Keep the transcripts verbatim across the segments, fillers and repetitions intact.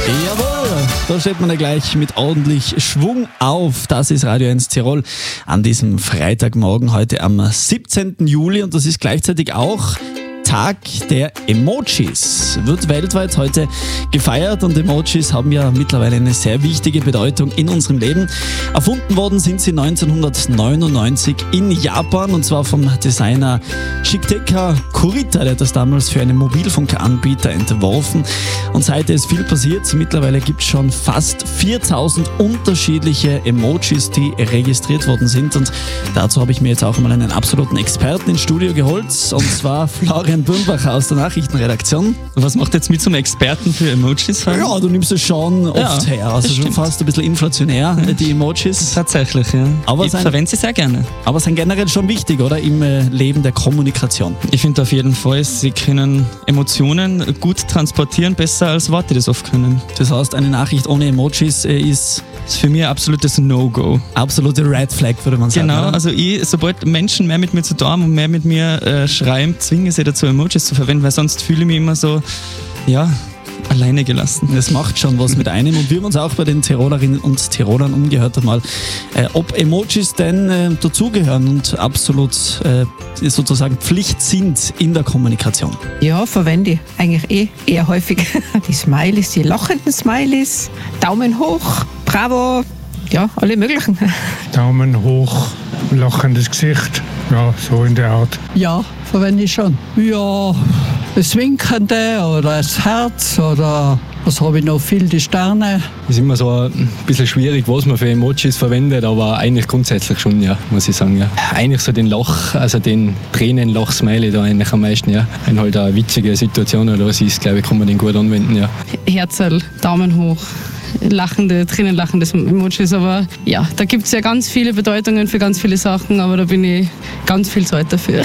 Jawohl, da steht man ja gleich mit ordentlich Schwung auf. Das ist Radio eins Tirol an diesem Freitagmorgen, heute am siebzehnten Juli, und das ist gleichzeitig auch Tag der Emojis. Wird weltweit heute gefeiert, und Emojis haben ja mittlerweile eine sehr wichtige Bedeutung in unserem Leben. Erfunden worden sind sie neunzehnhundertneunundneunzig in Japan, und zwar vom Designer Shigeki Kurita. Der hat das damals für einen Mobilfunkanbieter entworfen, und seitdem ist viel passiert. Mittlerweile gibt es schon fast viertausend unterschiedliche Emojis, die registriert worden sind, und dazu habe ich mir jetzt auch mal einen absoluten Experten ins Studio geholt, und zwar Florian Birnbacher aus der Nachrichtenredaktion. Was macht jetzt mit zum Experten für Emojis? Ja, du nimmst es schon oft ja, her. Also schon fast ein bisschen inflationär, die Emojis. Tatsächlich, ja. Aber ich sein, verwende sie sehr gerne. Aber sind generell schon wichtig, oder? Im äh, Leben der Kommunikation. Ich finde auf jeden Fall, sie können Emotionen gut transportieren, besser als Worte das oft können. Das heißt, eine Nachricht ohne Emojis äh, ist... Das ist für mich ein absolutes No-Go. Absolute Red Flag, würde man sagen. Genau, oder? also ich, sobald Menschen mehr mit mir zu tun haben und mehr mit mir äh, schreiben, zwinge sie dazu, Emojis zu verwenden, weil sonst fühle ich mich immer so, ja, alleine gelassen. Das macht schon was mit einem, und wir haben uns auch bei den Tirolerinnen und Tirolern umgehört einmal, äh, ob Emojis denn äh, dazugehören und absolut äh, sozusagen Pflicht sind in der Kommunikation. Ja, verwende ich eigentlich eh eher häufig. Die Smileys, die lachenden Smileys, Daumen hoch, bravo, ja, alle möglichen. Daumen hoch, lachendes Gesicht, ja, so in der Art. Ja, verwende ich schon. Ja, das Winkende oder das Herz oder was habe ich noch viel, die Sterne. Es ist immer so ein bisschen schwierig, was man für Emojis verwendet, aber eigentlich grundsätzlich schon, ja, muss ich sagen, ja. Eigentlich so den Lach, also den Tränen-Lach-Smiley da eigentlich am meisten, ja. Wenn halt eine witzige Situation oder was ist, glaube ich, kann man den gut anwenden, ja. Herzl, Daumen hoch. Lachende, tränenlachendes Emojis, aber ja, da gibt es ja ganz viele Bedeutungen für ganz viele Sachen, aber da bin ich ganz viel zu alt dafür.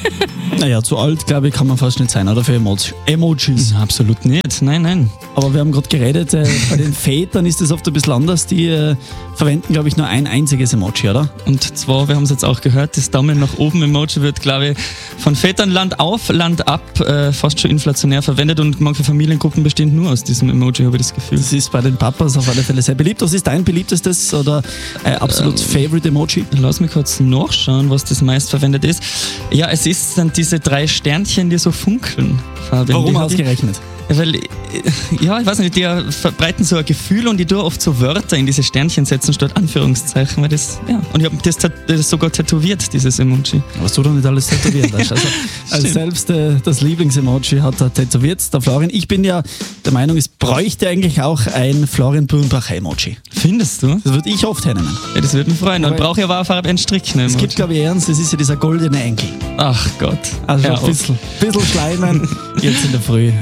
Naja, zu alt, glaube ich, kann man fast nicht sein, oder? Für Emojis. Emojis. Absolut nicht, nein, nein. Aber wir haben gerade geredet, äh, bei den Vätern ist das oft ein bisschen anders. Die äh, verwenden, glaube ich, nur ein einziges Emoji, oder? Und zwar, wir haben es jetzt auch gehört, das Daumen nach oben Emoji wird, glaube ich, von Vätern Land auf, Land ab äh, fast schon inflationär verwendet, und manche Familiengruppen bestehen nur aus diesem Emoji, habe ich das Gefühl. Das ist bei den Papas auf alle Fälle sehr beliebt. Was ist dein beliebtestes oder äh, absolut ähm, Favorite Emoji? Lass mich kurz nachschauen, was das meistverwendet ist. Ja, es ist dann diese drei Sternchen, die so funkeln. Fabian, Warum die ausgerechnet? Weil, ja, ich weiß nicht, die verbreiten so ein Gefühl, und ich tue oft so Wörter in diese Sternchen setzen statt Anführungszeichen, weil das, ja. Und ich habe das, das sogar tätowiert, dieses Emoji. Was du doch nicht alles tätowiert hast. Also, also selbst äh, das Lieblingsemoji hat er tätowiert, der Florian. Ich bin ja der Meinung, es bräuchte eigentlich auch ein Florian Birnbacher Emoji. Findest du? Das würde ich oft hernehmen. Ja, das würde mich freuen. Dann brauche ich aber auch einen Strick. Ne, es gibt, glaube ich, ernst, es ist ja dieser goldene Enkel. Ach Gott. Also ja, ein bisschen, bisschen schleimen, jetzt in der Früh.